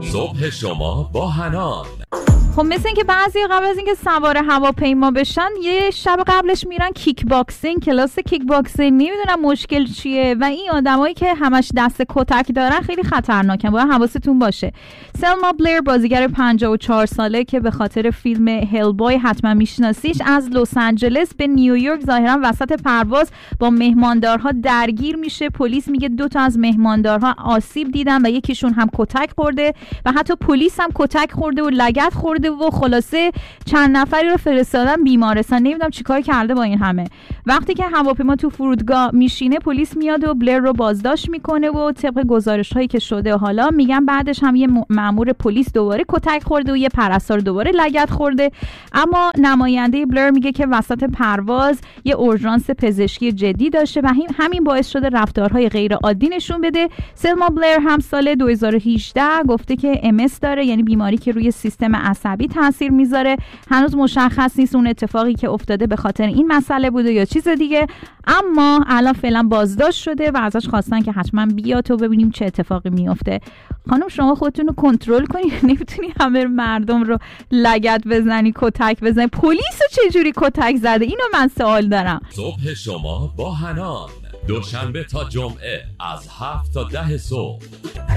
صبح شما با حنان. خب مثل اینکه بعضی قبل از اینکه سوار هواپیما بشن یه شب قبلش میرن کیک باکسینگ، کلاس کیک باکسینگ. نمیدونم مشکل چیه و این آدمایی که همش دست کتک دارن خیلی خطرناکن، باید حواستون باشه. سلما بلیر بازیگر 54 ساله که به خاطر فیلم هلبوی حتما میشناسیش، از لس آنجلس به نیویورک ظاهرا وسط پرواز با مهماندارها درگیر میشه. پلیس میگه 2 تا از مهماندارها آسیب دیدن و یکیشون هم کتک خورده و حتی پلیس هم کتک خورده و لگد خورده و خلاصه چند نفری رو فرستادن بیمارستان. نمیدونم چیکار کرده با این همه. وقتی که هواپیما تو فرودگاه میشینه پلیس میاد و بلر رو بازداشت میکنه و طبق گزارش هایی که شده حالا میگن بعدش هم یه مأمور پلیس دوباره کتک خورده و یه پرستار دوباره لگد خورده. اما نماینده بلر میگه که وسط پرواز یه اورژانس پزشکی جدی داشته و همین باعث شده رفتارهای غیر عادی نشون بده. سلما بلر هم سال 2018 گفته که MS داره، یعنی بیماری که روی سیستم عصبی تاثیر میذاره. هنوز مشخص نیست اون اتفاقی که افتاده به خاطر این مسئله بوده یا چیز دیگه، اما الان فعلا بازداشت شده و ازش خواستن که حتما بیا تو ببینیم چه اتفاقی میفته. خانم شما خودتون رو کنترل کنید، نمیتونی همه مردم رو لگد بزنی، کتک بزنی. پلیس رو چجوری کتک زده؟ اینو من سوال دارم. صبح شما با حنان، دوشنبه تا جمعه از 7 تا 10 صبح.